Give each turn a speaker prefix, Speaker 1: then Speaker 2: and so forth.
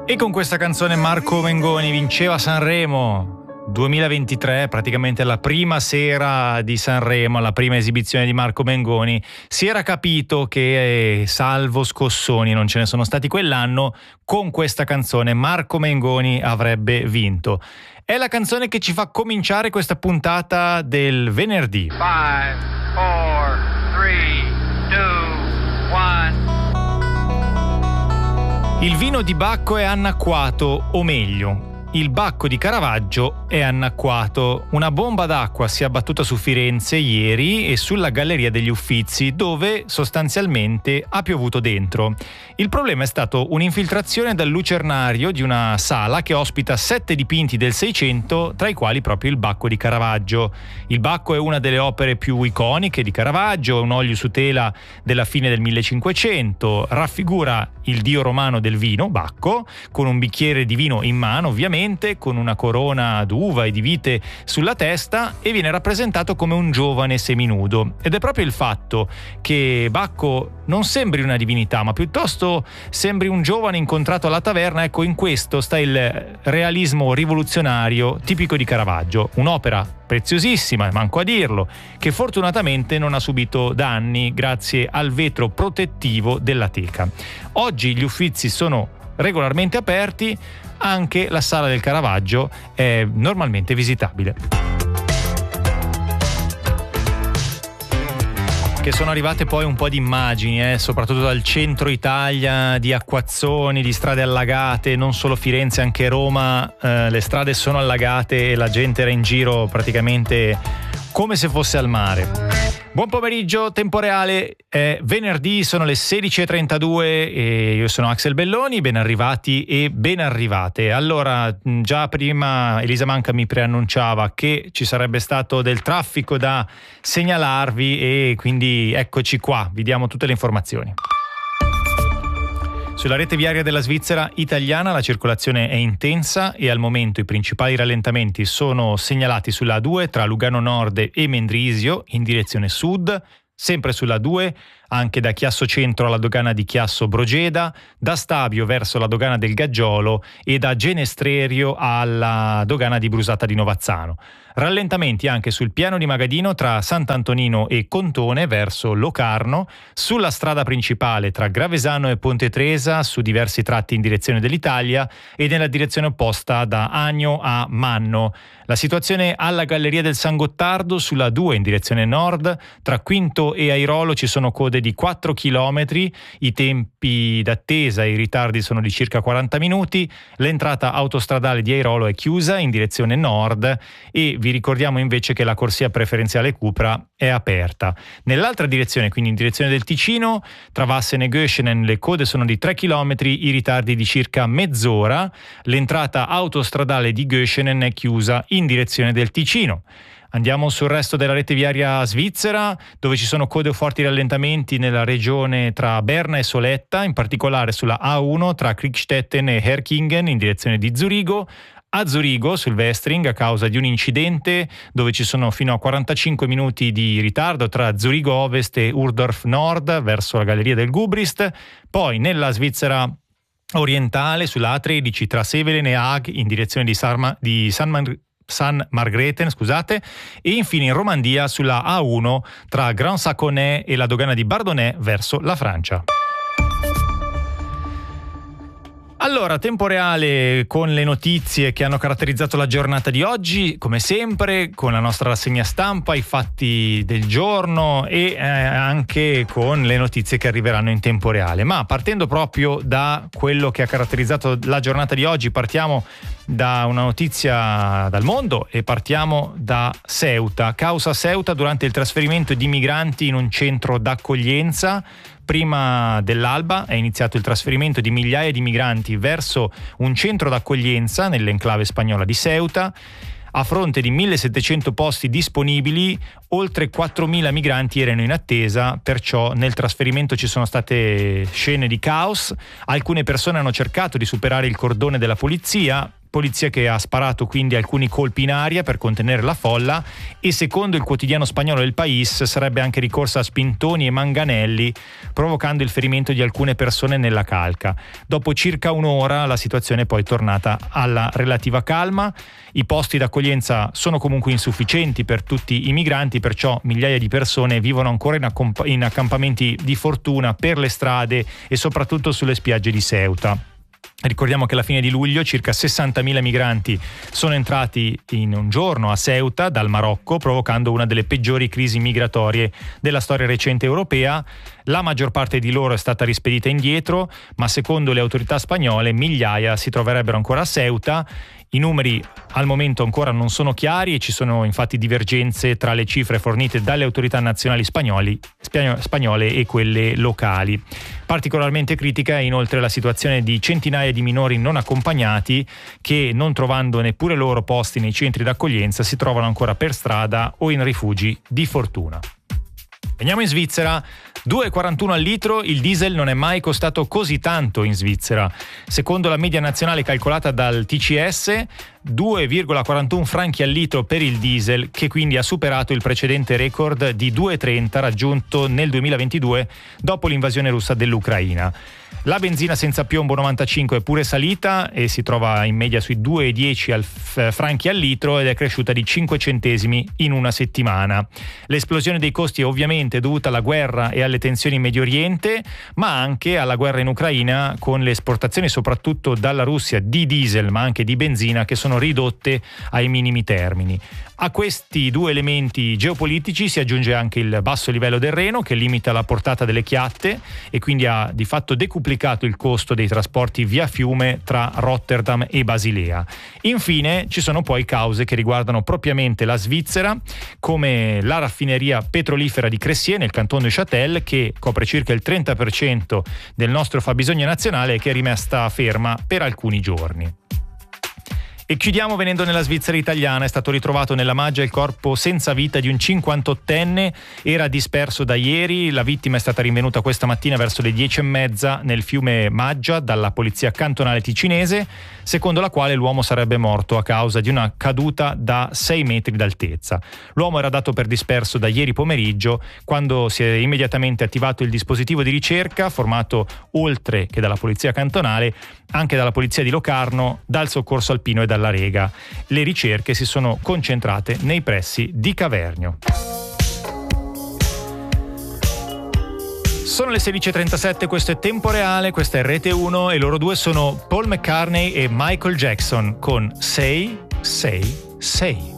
Speaker 1: E con questa canzone Marco Mengoni vinceva Sanremo 2023, praticamente la prima sera di Sanremo, la prima esibizione di Marco Mengoni. Si era capito che salvo scossoni, non ce ne sono stati quell'anno, con questa canzone Marco Mengoni avrebbe vinto. È la canzone che ci fa cominciare questa puntata del venerdì.
Speaker 2: 5, 4, 3, 2, 1.
Speaker 1: Il vino di Bacco è annacquato, o meglio, il Bacco di Caravaggio è annacquato. Una bomba d'acqua si è abbattuta su Firenze ieri e sulla Galleria degli Uffizi, dove sostanzialmente ha piovuto dentro. Il problema è stato un'infiltrazione dal lucernario di una sala che ospita 7 dipinti del Seicento, tra i quali proprio il Bacco di Caravaggio. Il Bacco è una delle opere più iconiche di Caravaggio, è un olio su tela della fine del 1500, raffigura il dio romano del vino, Bacco, con un bicchiere di vino in mano, ovviamente, con una corona d'uva e di vite sulla testa, e viene rappresentato come un giovane seminudo. Ed è proprio il fatto che Bacco non sembri una divinità, ma piuttosto sembri un giovane incontrato alla taverna. Ecco, in questo sta il realismo rivoluzionario tipico di Caravaggio, un'opera preziosissima, manco a dirlo, che fortunatamente non ha subito danni grazie al vetro protettivo della teca. Oggi gli Uffizi sono regolarmente aperti, anche la sala del Caravaggio è normalmente visitabile. Che sono arrivate poi un po' di immagini, soprattutto dal centro Italia, di acquazzoni, di strade allagate, non solo Firenze, anche Roma, le strade sono allagate e la gente era in giro praticamente come se fosse al mare. Buon pomeriggio, tempo reale, è venerdì, sono le 16.32 e io sono Axel Belloni, ben arrivati e ben arrivate. Allora, già prima Elisa Manca mi preannunciava che ci sarebbe stato del traffico da segnalarvi e quindi eccoci qua, vi diamo tutte le informazioni. Sulla rete viaria della Svizzera italiana la circolazione è intensa e al momento i principali rallentamenti sono segnalati sulla A2 tra Lugano Nord e Mendrisio in direzione sud, sempre sulla A2 anche da Chiasso Centro alla dogana di Chiasso Brogeda, da Stabio verso la dogana del Gaggiolo e da Genestrerio alla dogana di Brusata di Novazzano. Rallentamenti anche sul piano di Magadino tra Sant'Antonino e Contone verso Locarno, sulla strada principale tra Gravesano e Ponte Tresa su diversi tratti in direzione dell'Italia e nella direzione opposta da Agno a Manno. La situazione alla Galleria del San Gottardo sulla 2 in direzione nord, tra Quinto e Airolo ci sono code di 4 km, i tempi d'attesa e i ritardi sono di circa 40 minuti, l'entrata autostradale di Airolo è chiusa in direzione nord e vi ricordiamo invece che la corsia preferenziale Cupra è aperta. Nell'altra direzione, quindi in direzione del Ticino, tra Vassen e Göschenen le code sono di 3 km, i ritardi di circa mezz'ora, l'entrata autostradale di Göschenen è chiusa in direzione del Ticino. Andiamo sul resto della rete viaria svizzera, dove ci sono code o forti rallentamenti nella regione tra Berna e Soletta, in particolare sulla A1 tra Kriegstetten e Herkingen in direzione di Zurigo. A Zurigo, sul Westring, a causa di un incidente dove ci sono fino a 45 minuti di ritardo tra Zurigo Ovest e Urdorf Nord verso la Galleria del Gubrist. Poi nella Svizzera orientale, sulla A13 tra Sevelen e Haag in direzione di San Margrethen, e infine in Romandia sulla A1 tra Grand Saconnet e la dogana di Bardonnay verso la Francia. Allora, tempo reale con le notizie che hanno caratterizzato la giornata di oggi, come sempre, con la nostra rassegna stampa, i fatti del giorno e anche con le notizie che arriveranno in tempo reale. Ma partendo proprio da quello che ha caratterizzato la giornata di oggi, partiamo da una notizia dal mondo e partiamo da Ceuta. Causa Ceuta durante il trasferimento di migranti in un centro d'accoglienza. Prima dell'alba è iniziato il trasferimento di migliaia di migranti verso un centro d'accoglienza nell'enclave spagnola di Ceuta. A fronte di 1.700 posti disponibili, oltre 4.000 migranti erano in attesa, perciò nel trasferimento ci sono state scene di caos. Alcune persone hanno cercato di superare il cordone della polizia, polizia che ha sparato quindi alcuni colpi in aria per contenere la folla, e secondo il quotidiano spagnolo El País sarebbe anche ricorsa a spintoni e manganelli, provocando il ferimento di alcune persone nella calca. Dopo circa un'ora la situazione è poi tornata alla relativa calma. I posti d'accoglienza sono comunque insufficienti per tutti i migranti, perciò migliaia di persone vivono ancora in accampamenti di fortuna per le strade e soprattutto sulle spiagge di Ceuta. Ricordiamo che alla fine di luglio circa 60.000 migranti sono entrati in un giorno a Ceuta dal Marocco, provocando una delle peggiori crisi migratorie della storia recente europea. La maggior parte di loro è stata rispedita indietro, ma secondo le autorità spagnole migliaia si troverebbero ancora a Ceuta. I numeri al momento ancora non sono chiari e ci sono infatti divergenze tra le cifre fornite dalle autorità nazionali spagnole e quelle locali. Particolarmente critica è inoltre la situazione di centinaia di minori non accompagnati che, non trovando neppure loro posti nei centri d'accoglienza, si trovano ancora per strada o in rifugi di fortuna. Veniamo in Svizzera. 2,41 al litro, il diesel non è mai costato così tanto in Svizzera. Secondo la media nazionale calcolata dal TCS, 2,41 franchi al litro per il diesel, che quindi ha superato il precedente record di 2,30 raggiunto nel 2022 dopo l'invasione russa dell'Ucraina. La benzina senza piombo 95 è pure salita e si trova in media sui 2,10 franchi al litro ed è cresciuta di 5 centesimi in una settimana. L'esplosione dei costi è ovviamente dovuta alla guerra e alle tensioni in Medio Oriente, ma anche alla guerra in Ucraina, con le esportazioni soprattutto dalla Russia di diesel ma anche di benzina che sono ridotte ai minimi termini. A questi due elementi geopolitici si aggiunge anche il basso livello del Reno, che limita la portata delle chiatte e quindi ha di fatto decuplicato il costo dei trasporti via fiume tra Rotterdam e Basilea. Infine ci sono poi cause che riguardano propriamente la Svizzera, come la raffineria petrolifera di Cressier nel canton de Châtel, che copre circa il 30% del nostro fabbisogno nazionale e che è rimasta ferma per alcuni giorni. E chiudiamo venendo nella Svizzera italiana. È stato ritrovato nella Maggia il corpo senza vita di un 58enne, era disperso da ieri. La vittima è stata rinvenuta questa mattina verso le 10:30 nel fiume Maggia dalla polizia cantonale ticinese, secondo la quale l'uomo sarebbe morto a causa di una caduta da 6 metri d'altezza. L'uomo era dato per disperso da ieri pomeriggio, quando si è immediatamente attivato il dispositivo di ricerca formato, oltre che dalla polizia cantonale, anche dalla polizia di Locarno, dal soccorso alpino e dalla Rega. Le ricerche si sono concentrate nei pressi di Cavernio. Sono le 16:37, questo è Tempo Reale, questa è Rete 1 e loro due sono Paul McCartney e Michael Jackson con Say, Say, Say.